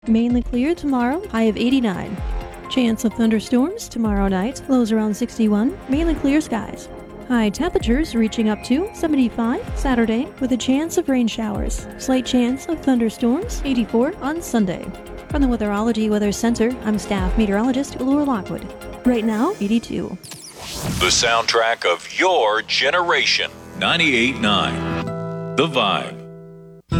Mainly clear tomorrow, high of 89. Chance of thunderstorms tomorrow night, lows around 61. Mainly clear skies. High temperatures reaching up to 75 Saturday with a chance of rain showers. Slight chance of thunderstorms, 84 on Sunday. From the Weatherology Weather Center, I'm staff meteorologist Laura Lockwood. Right now, 82. The soundtrack of your generation. 98.9 The Vibe.